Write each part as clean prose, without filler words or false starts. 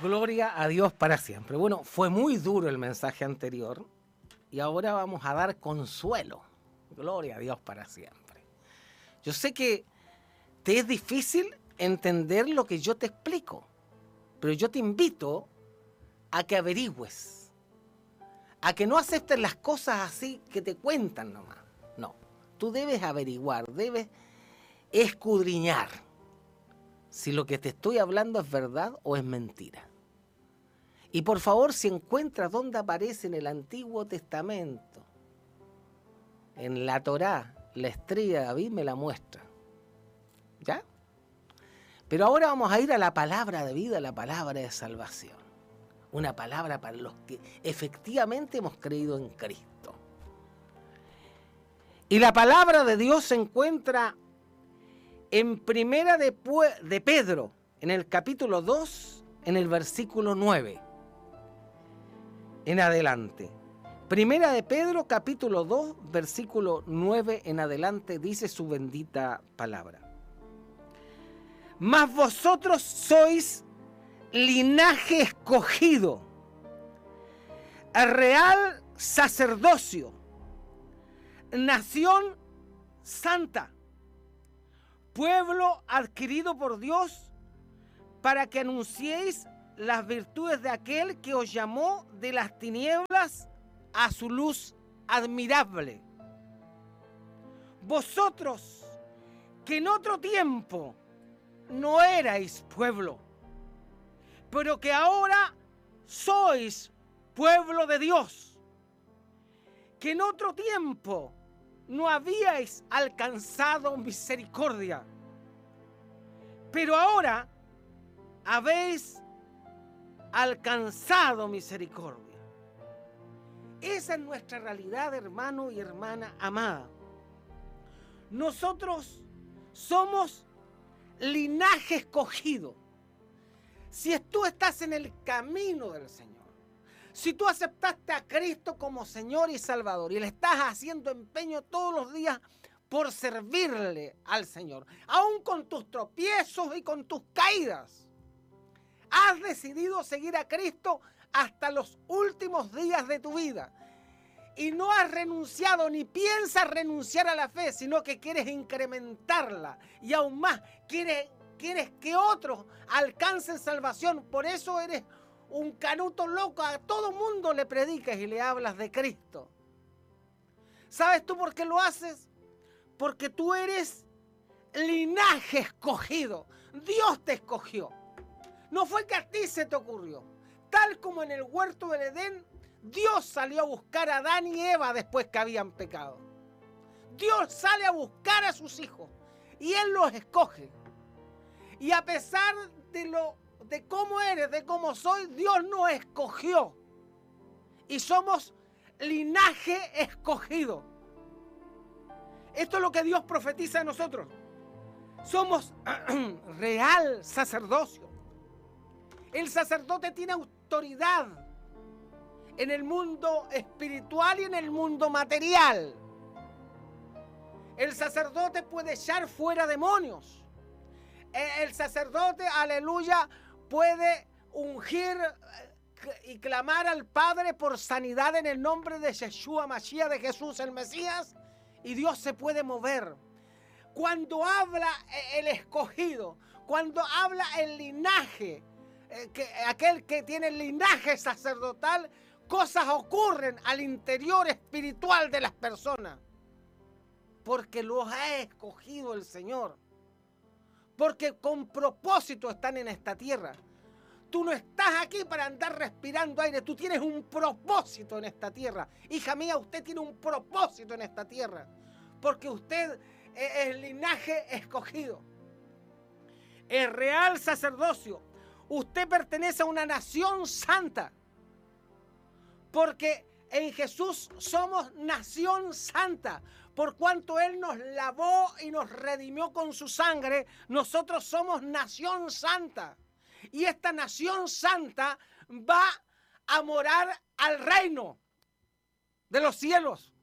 Gloria a Dios para siempre. Bueno, fue muy duro el mensaje anterior y ahora vamos a dar consuelo. Gloria a Dios para siempre. Yo sé que te es difícil entender lo que yo te explico, pero yo te invito a que averigües, a que no aceptes las cosas así que te cuentan nomás. No, tú debes averiguar, debes escudriñar si lo que te estoy hablando es verdad o es mentira. Y por favor, si encuentras dónde aparece en el Antiguo Testamento, en la Torá, la estrella de David me la muestra. ¿Ya? Pero ahora vamos a ir a la palabra de vida, la palabra de salvación. Una palabra para los que efectivamente hemos creído en Cristo. Y la palabra de Dios se encuentra en Primera de Pedro, en el capítulo 2, en el versículo 9. En adelante. Primera de Pedro, capítulo 2, versículo 9 en adelante, dice su bendita palabra. Mas vosotros sois linaje escogido, real sacerdocio, nación santa, pueblo adquirido por Dios, para que anunciéis las virtudes de aquel que os llamó de las tinieblas a su luz admirable. Vosotros, que en otro tiempo no erais pueblo, pero que ahora sois pueblo de Dios, que en otro tiempo no habíais alcanzado misericordia, pero ahora habéis alcanzado misericordia. Esa es nuestra realidad, hermano y hermana amada. Nosotros somos linaje escogido. Si tú estás en el camino del Señor, si tú aceptaste a Cristo como Señor y Salvador y le estás haciendo empeño todos los días por servirle al Señor, aún con tus tropiezos y con tus caídas, has decidido seguir a Cristo hasta los últimos días de tu vida y no has renunciado ni piensas renunciar a la fe, sino que quieres incrementarla y aún más quieres que otros alcancen salvación. Por eso eres un canuto loco, a todo mundo le predicas y le hablas de Cristo. ¿Sabes tú por qué lo haces? Porque tú eres linaje escogido. Dios te escogió. No fue que a ti se te ocurrió. Tal como en el huerto del Edén, Dios salió a buscar a Adán y Eva después que habían pecado. Dios sale a buscar a sus hijos y Él los escoge. Y a pesar de cómo eres, de cómo soy, Dios nos escogió. Y somos linaje escogido. Esto es lo que Dios profetiza de nosotros. Somos real sacerdocio. El sacerdote tiene autoridad en el mundo espiritual y en el mundo material. El sacerdote puede echar fuera demonios. El sacerdote, aleluya, puede ungir y clamar al Padre por sanidad en el nombre de Yeshua Mashiach, de Jesús el Mesías, y Dios se puede mover. Cuando habla el escogido, cuando habla el linaje, aquel que tiene el linaje sacerdotal, cosas ocurren al interior espiritual de las personas. Porque los ha escogido el Señor. Porque con propósito están en esta tierra. Tú no estás aquí para andar respirando aire. Tú tienes un propósito en esta tierra. Hija mía, usted tiene un propósito en esta tierra. Porque usted es el linaje escogido. El real sacerdocio. Usted pertenece a una nación santa. Porque en Jesús somos nación santa. Por cuanto Él nos lavó y nos redimió con su sangre, nosotros somos nación santa. Y esta nación santa va a morar al reino de los cielos.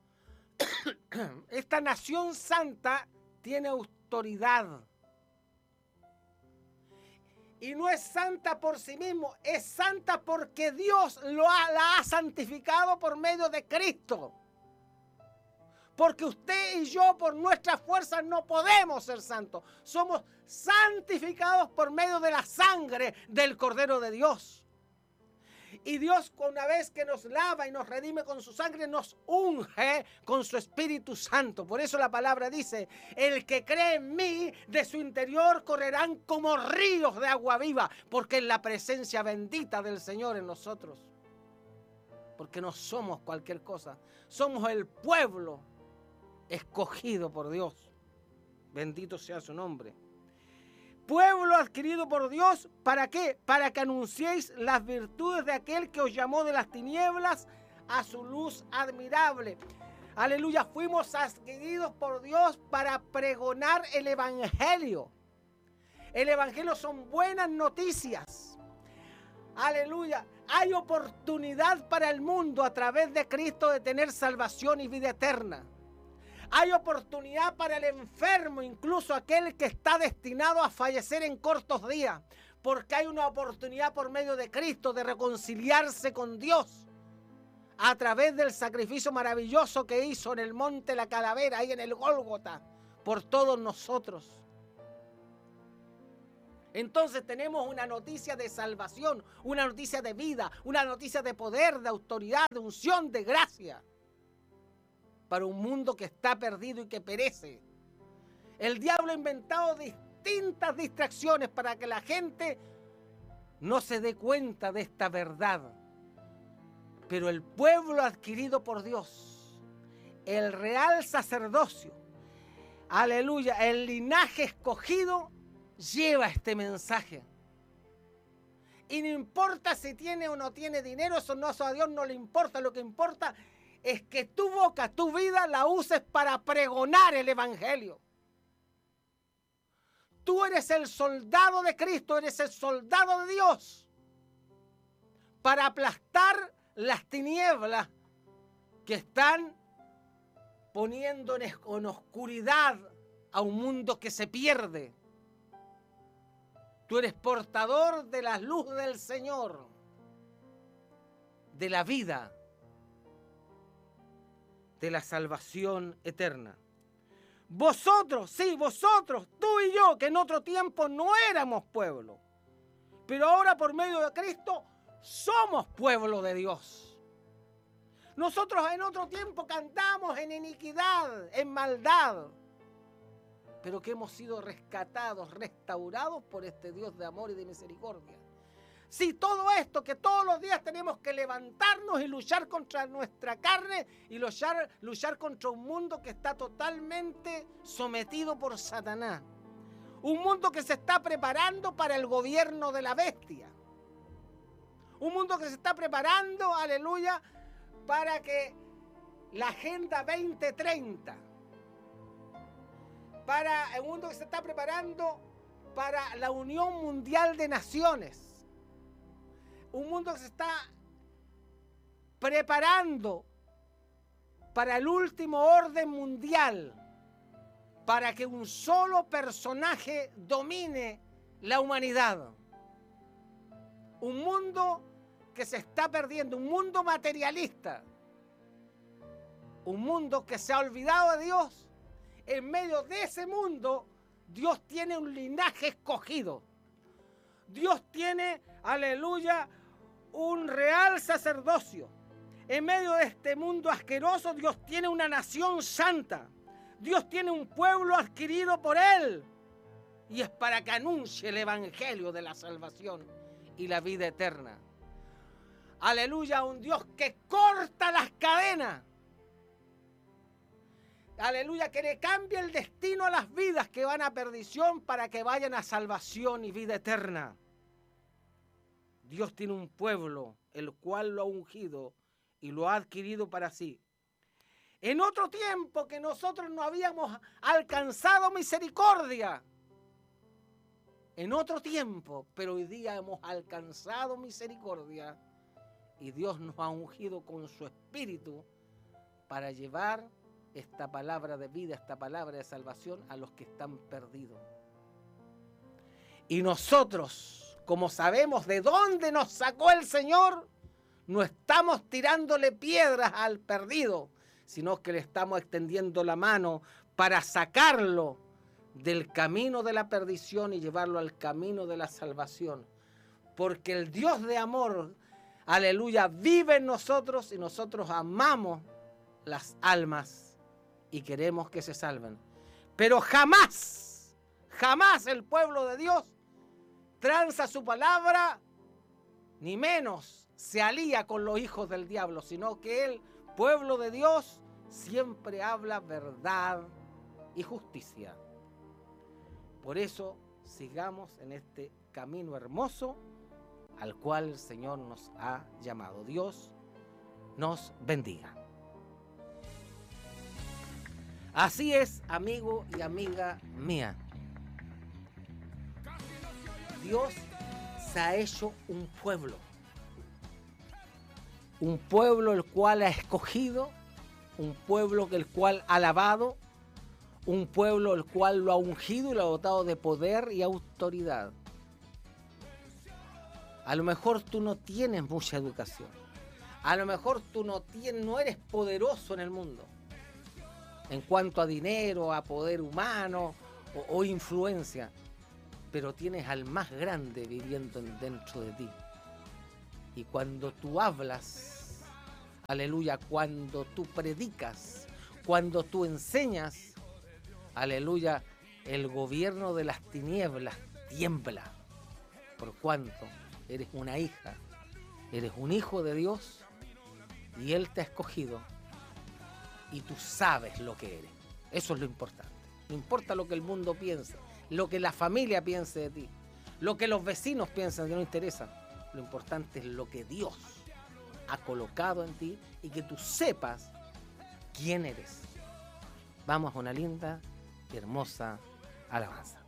Esta nación santa tiene autoridad. Y no es santa por sí mismo, es santa porque Dios la ha santificado por medio de Cristo. Porque usted y yo por nuestras fuerzas no podemos ser santos. Somos santificados por medio de la sangre del Cordero de Dios. Y Dios, una vez que nos lava y nos redime con su sangre, nos unge con su Espíritu Santo. Por eso la palabra dice, el que cree en mí, de su interior correrán como ríos de agua viva, porque es la presencia bendita del Señor en nosotros. Porque no somos cualquier cosa, somos el pueblo escogido por Dios. Bendito sea su nombre. Pueblo adquirido por Dios, ¿para qué? Para que anunciéis las virtudes de aquel que os llamó de las tinieblas a su luz admirable. Aleluya, fuimos adquiridos por Dios para pregonar el Evangelio. El Evangelio son buenas noticias. Aleluya, hay oportunidad para el mundo a través de Cristo de tener salvación y vida eterna. Hay oportunidad para el enfermo, incluso aquel que está destinado a fallecer en cortos días, porque hay una oportunidad por medio de Cristo de reconciliarse con Dios a través del sacrificio maravilloso que hizo en el monte La Calavera, ahí en el Gólgota, por todos nosotros. Entonces tenemos una noticia de salvación, una noticia de vida, una noticia de poder, de autoridad, de unción, de gracia, para un mundo que está perdido y que perece. El diablo ha inventado distintas distracciones para que la gente no se dé cuenta de esta verdad. Pero el pueblo adquirido por Dios, el real sacerdocio, aleluya, el linaje escogido, lleva este mensaje. Y no importa si tiene o no tiene dinero, eso a Dios no le importa. Lo que importa es que tu boca, tu vida la uses para pregonar el Evangelio. Tú eres el soldado de Cristo, eres el soldado de Dios para aplastar las tinieblas que están poniendo en oscuridad a un mundo que se pierde. Tú eres portador de la luz del Señor, de la vida, de la salvación eterna. Vosotros, sí, vosotros, tú y yo, que en otro tiempo no éramos pueblo, pero ahora por medio de Cristo somos pueblo de Dios. Nosotros en otro tiempo cantamos en iniquidad, en maldad, pero que hemos sido rescatados, restaurados por este Dios de amor y de misericordia. Sí, todo esto que todos los días tenemos que levantarnos y luchar contra nuestra carne y luchar contra un mundo que está totalmente sometido por Satanás. Un mundo que se está preparando para el gobierno de la bestia. Un mundo que se está preparando, aleluya, para que la Agenda 2030, para el mundo que se está preparando para la Unión Mundial de Naciones. Un mundo que se está preparando para el último orden mundial, para que un solo personaje domine la humanidad. Un mundo que se está perdiendo, un mundo materialista, un mundo que se ha olvidado de Dios. En medio de ese mundo, Dios tiene un linaje escogido. Dios tiene, aleluya, un real sacerdocio. En medio de este mundo asqueroso, Dios tiene una nación santa. Dios tiene un pueblo adquirido por Él. Y es para que anuncie el Evangelio de la salvación y la vida eterna. Aleluya, un Dios que corta las cadenas. Aleluya, que le cambie el destino a las vidas que van a perdición para que vayan a salvación y vida eterna. Dios tiene un pueblo, el cual lo ha ungido y lo ha adquirido para sí. En otro tiempo que nosotros no habíamos alcanzado misericordia. En otro tiempo, pero hoy día hemos alcanzado misericordia. Y Dios nos ha ungido con su Espíritu para llevar esta palabra de vida, esta palabra de salvación a los que están perdidos. Y nosotros, como sabemos de dónde nos sacó el Señor, no estamos tirándole piedras al perdido, sino que le estamos extendiendo la mano para sacarlo del camino de la perdición y llevarlo al camino de la salvación. Porque el Dios de amor, aleluya, vive en nosotros y nosotros amamos las almas y queremos que se salven. Pero jamás, jamás el pueblo de Dios tranza su palabra, ni menos se alía con los hijos del diablo, sino que el pueblo de Dios siempre habla verdad y justicia. Por eso sigamos en este camino hermoso al cual el Señor nos ha llamado. Dios nos bendiga. Así es, amigo y amiga mía. Dios se ha hecho un pueblo el cual ha escogido, un pueblo el cual ha alabado, un pueblo el cual lo ha ungido y lo ha dotado de poder y autoridad. A lo mejor tú no tienes mucha educación, a lo mejor tú no eres poderoso en el mundo, en cuanto a dinero, a poder humano o influencia, pero tienes al más grande viviendo dentro de ti. Y cuando tú hablas, aleluya, cuando tú predicas, cuando tú enseñas, aleluya, el gobierno de las tinieblas tiembla. Por cuanto eres una hija, eres un hijo de Dios y Él te ha escogido y tú sabes lo que eres. Eso es lo importante. No importa lo que el mundo piense, lo que la familia piense de ti, lo que los vecinos piensan, que no interesa. Lo importante es lo que Dios ha colocado en ti y que tú sepas quién eres. Vamos a una linda y hermosa alabanza.